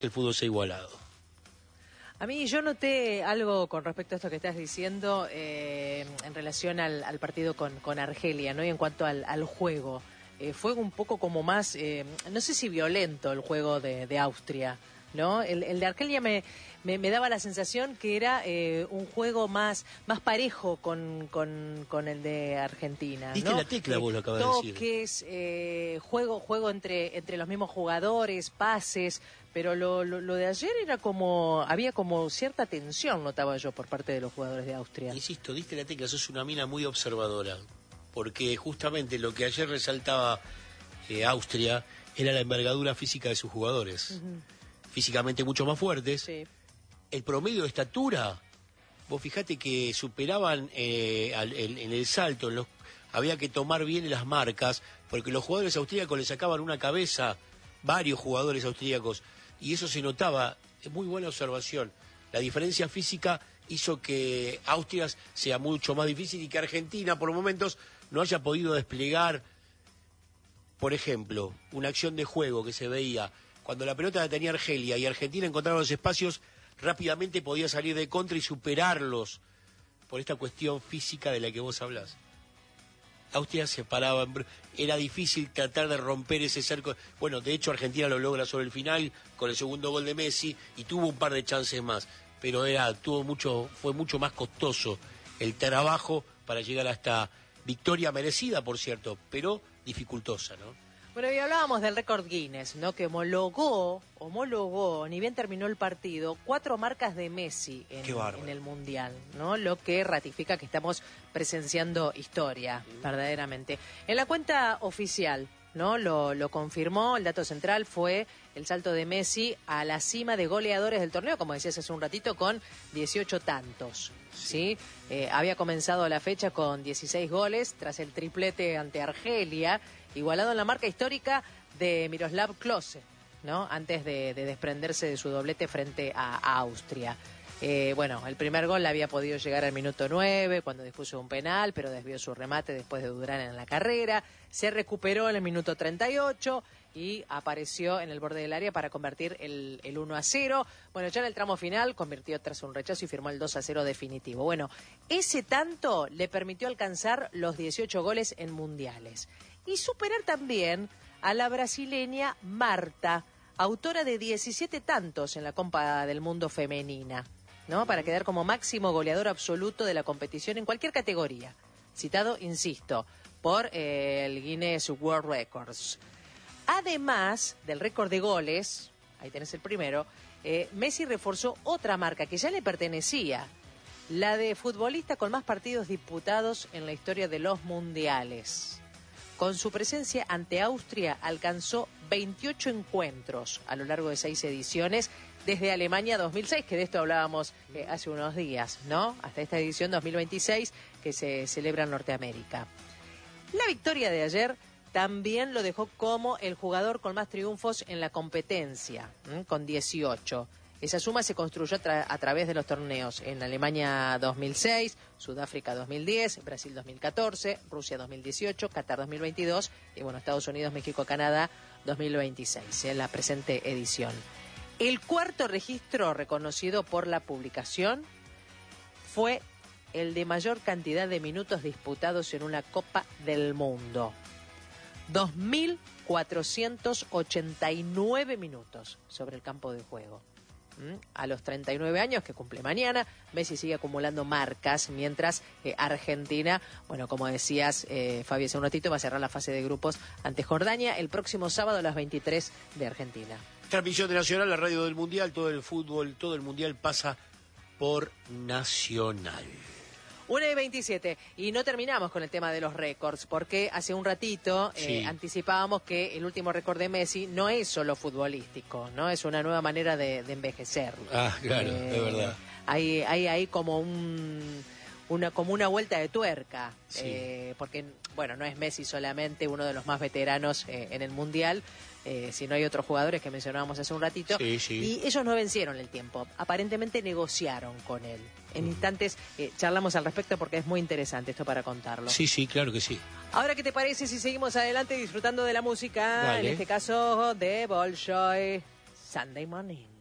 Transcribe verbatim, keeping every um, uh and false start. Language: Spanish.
el fútbol sea igualado. A mí yo noté algo con respecto a esto que estás diciendo eh, en relación al, al partido con, con Argelia, ¿no? Y en cuanto al, al juego. Eh, fue un poco como más, eh, no sé si violento el juego de, de Austria, ¿no? El, el de Argelia me, me, me daba la sensación que era eh, un juego más, más parejo con, con, con el de Argentina, Diste ¿no? la tecla, eh, vos lo acabas de decir. Toques, eh, juego, juego entre, entre los mismos jugadores, pases, pero lo, lo, lo de ayer era como, había como cierta tensión, notaba yo, por parte de los jugadores de Austria. Insisto, diste la tecla, sos una mina muy observadora, porque justamente lo que ayer resaltaba eh, Austria era la envergadura física de sus jugadores. Uh-huh. Físicamente mucho más fuertes. Sí. El promedio de estatura, vos fijate que superaban eh, al, el, en el salto, en los, había que tomar bien las marcas, porque los jugadores austríacos le sacaban una cabeza, varios jugadores austríacos, y eso se notaba. Es muy buena observación. La diferencia física hizo que Austria sea mucho más difícil y que Argentina, por momentos, no haya podido desplegar, por ejemplo, una acción de juego que se veía. Cuando la pelota la tenía Argelia y Argentina encontraba los espacios, rápidamente podía salir de contra y superarlos por esta cuestión física de la que vos hablás. Austria se paraba, en... era difícil tratar de romper ese cerco. Bueno, de hecho Argentina lo logra sobre el final con el segundo gol de Messi y tuvo un par de chances más, pero era tuvo mucho, fue mucho más costoso el trabajo para llegar a esta victoria merecida, por cierto, pero dificultosa, ¿no? Bueno, y hablábamos del récord Guinness, ¿no? Que homologó, homologó, ni bien terminó el partido, cuatro marcas de Messi en, en el Mundial, ¿no? Lo que ratifica que estamos presenciando historia, mm. verdaderamente. En la cuenta oficial, ¿no? Lo, lo confirmó, el dato central fue el salto de Messi a la cima de goleadores del torneo, como decías hace un ratito, con dieciocho tantos, ¿sí? Eh, había comenzado la fecha con dieciséis goles, tras el triplete ante Argelia, igualado en la marca histórica de Miroslav Klose, ¿no? Antes de, de desprenderse de su doblete frente a, a Austria. Eh, bueno, el primer gol le había podido llegar al minuto nueve, cuando dispuso un penal, pero desvió su remate después de durar en la carrera. Se recuperó en el minuto treinta y ocho y apareció en el borde del área para convertir el, el uno a cero. Bueno, ya en el tramo final convirtió tras un rechazo y firmó el dos a cero definitivo. Bueno, ese tanto le permitió alcanzar los dieciocho goles en mundiales y superar también a la brasileña Marta, autora de diecisiete tantos en la Copa del Mundo femenina, ¿no? Para quedar como máximo goleador absoluto de la competición en cualquier categoría. Citado, insisto, por eh, el Guinness World Records. Además del récord de goles, ahí tenés el primero, eh, Messi reforzó otra marca que ya le pertenecía, la de futbolista con más partidos disputados en la historia de los mundiales. Con su presencia ante Austria alcanzó veintiocho encuentros a lo largo de seis ediciones desde Alemania dos mil seis, que de esto hablábamos eh, hace unos días, ¿no? Hasta esta edición dos mil veintiséis que se celebra en Norteamérica. La victoria de ayer también lo dejó como el jugador con más triunfos en la competencia, ¿m? Con dieciocho. Esa suma se construyó a, tra- a través de los torneos en Alemania dos mil seis, Sudáfrica dos mil diez, Brasil dos mil catorce, Rusia dos mil dieciocho, Qatar dos mil veintidós y bueno, Estados Unidos, México, Canadá dos mil veintiséis, en la presente edición. El cuarto registro reconocido por la publicación fue el de mayor cantidad de minutos disputados en una Copa del Mundo. dos mil cuatrocientos ochenta y nueve minutos sobre el campo de juego. A los treinta y nueve años, que cumple mañana, Messi sigue acumulando marcas, mientras eh, Argentina, bueno, como decías, eh, Fabi, hace un ratito, va a cerrar la fase de grupos ante Jordania el próximo sábado a las veintitrés de Argentina. Transmisión de Nacional, la radio del Mundial, todo el fútbol, todo el Mundial pasa por Nacional. una y veintisiete, y no terminamos con el tema de los récords, porque hace un ratito eh, sí. anticipábamos que el último récord de Messi no es solo futbolístico, ¿no? Es una nueva manera de, de envejecer. Ah, claro, eh, es verdad. Hay, hay, hay como un... Una, como una vuelta de tuerca, sí. eh, porque, bueno, no es Messi solamente uno de los más veteranos eh, en el Mundial, eh, sino hay otros jugadores que mencionábamos hace un ratito, sí, sí. y ellos no vencieron el tiempo, aparentemente negociaron con él. En uh-huh. instantes eh, charlamos al respecto porque es muy interesante esto para contarlo. Sí, sí, claro que sí. Ahora, ¿qué te parece si seguimos adelante disfrutando de la música? Dale. En este caso de Bolshoi. Sunday Morning.